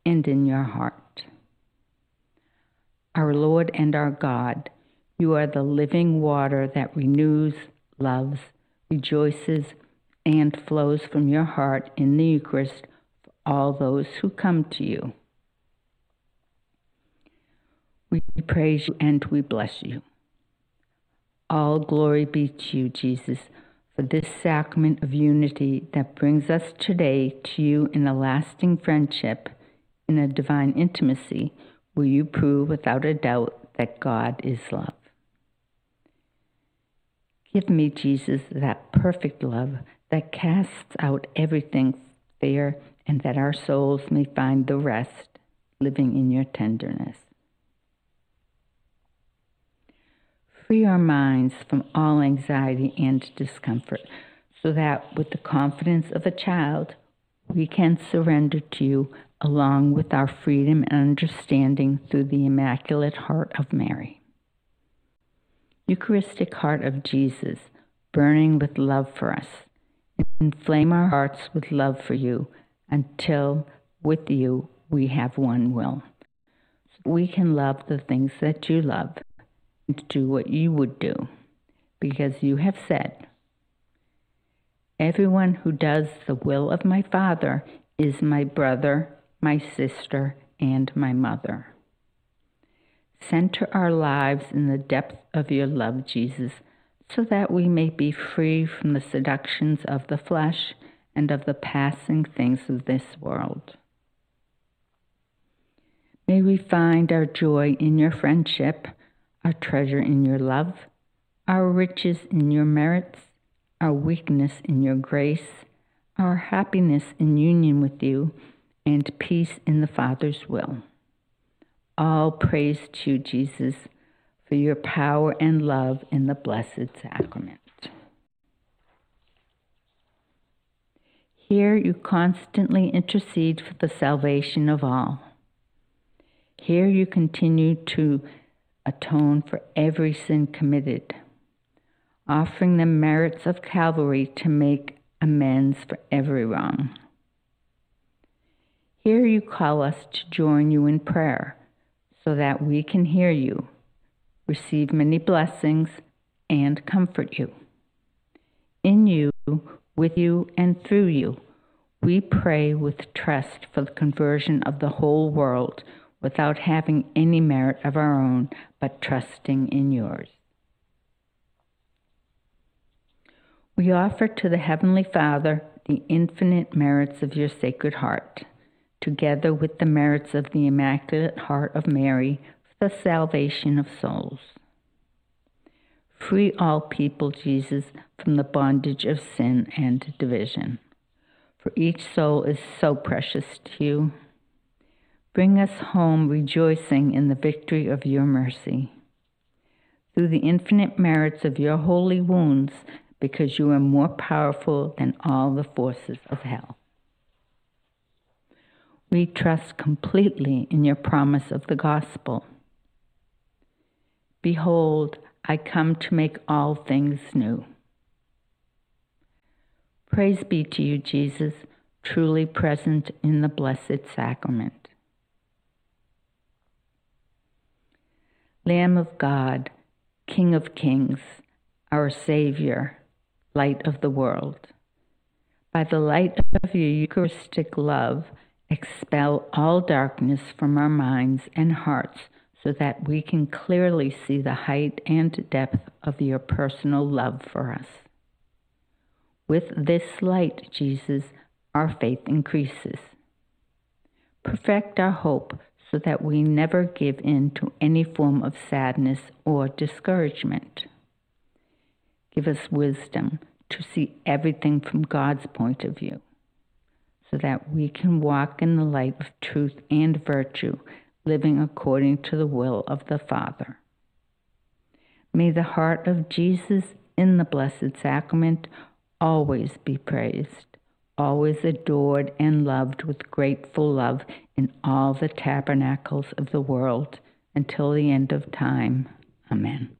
and in your heart. Our Lord and our God, you are the living water that renews, loves, rejoices, and flows from your heart in the Eucharist for all those who come to you. We praise you and we bless you. All glory be to you, Jesus, for this sacrament of unity that brings us today to you in a lasting friendship, in a divine intimacy, where you prove without a doubt that God is love. Give me, Jesus, that perfect love that casts out everything fear, and that our souls may find the rest living in your tenderness. Free our minds from all anxiety and discomfort, so that with the confidence of a child, we can surrender to you along with our freedom and understanding through the Immaculate Heart of Mary. Eucharistic Heart of Jesus, burning with love for us, inflame our hearts with love for you until with you we have one will, so we can love the things that you love and do what you would do, because you have said, everyone who does the will of my Father is my brother, my sister, and my mother. Center our lives in the depth of your love, Jesus, so that we may be free from the seductions of the flesh and of the passing things of this world. May we find our joy in your friendship, our treasure in your love, our riches in your merits, our weakness in your grace, our happiness in union with you, and peace in the Father's will. All praise to you, Jesus, for your power and love in the Blessed Sacrament. Here you constantly intercede for the salvation of all. Here you continue to atone for every sin committed, offering the merits of Calvary to make amends for every wrong. Here you call us to join you in prayer, so that we can hear you, receive many blessings, and comfort you. In you, with you, and through you, we pray with trust for the conversion of the whole world, without having any merit of our own, but trusting in yours. We offer to the Heavenly Father the infinite merits of your Sacred Heart, together with the merits of the Immaculate Heart of Mary, for the salvation of souls. Free all people, Jesus, from the bondage of sin and division, for each soul is so precious to you. Bring us home rejoicing in the victory of your mercy. Through the infinite merits of your holy wounds, because you are more powerful than all the forces of hell. We trust completely in your promise of the gospel. Behold, I come to make all things new. Praise be to you, Jesus, truly present in the Blessed Sacrament. Lamb of God, King of Kings, our Savior, Light of the world, by the light of your Eucharistic love, expel all darkness from our minds and hearts, so that we can clearly see the height and depth of your personal love for us. With this light, Jesus, our faith increases. Perfect our hope, so that we never give in to any form of sadness or discouragement. Give us wisdom to see everything from God's point of view, so that we can walk in the light of truth and virtue, living according to the will of the Father. May the heart of Jesus in the Blessed Sacrament always be praised, always adored and loved with grateful love in all the tabernacles of the world, until the end of time. Amen.